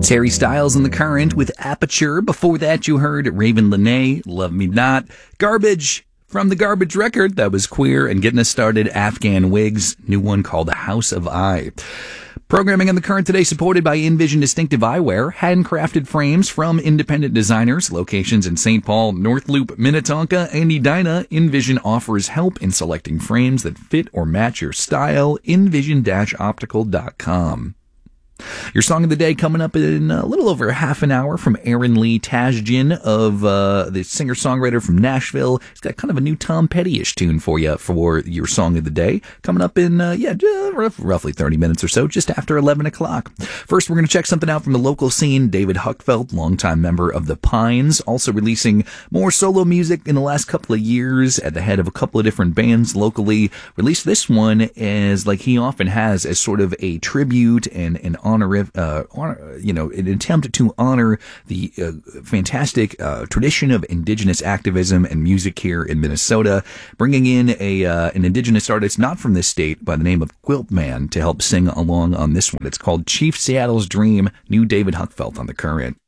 It's Harry Styles in The Current with Aperture. Before that, you heard Raven Lenae, Love Me Not. Garbage from the Garbage record, that was Queer. And getting us started, Afghan Wigs, new one called House of I. Programming on The Current today supported by Envision Distinctive Eyewear, handcrafted frames from independent designers, locations in St. Paul, North Loop, Minnetonka, and Edina. Envision offers help in selecting frames that fit or match your style. Envision-optical.com. Your song of the day coming up in a little over half an hour from Aaron Lee Tasjian of the singer-songwriter from Nashville. He's got kind of a new Tom Petty-ish tune for you for your song of the day. Coming up in, roughly 30 minutes or so, just after 11 o'clock. First, we're going to check something out from the local scene. David Huckfeld, longtime member of the Pines, also releasing more solo music in the last couple of years at the head of a couple of different bands locally. Released this one as, like he often has, as sort of a tribute and an an attempt to honor the fantastic tradition of indigenous activism and music here in Minnesota, bringing in an indigenous artist not from this state by the name of Quiltman to help sing along on this one. It's called Chief Seattle's Dream, new David Huckfeld on The Current.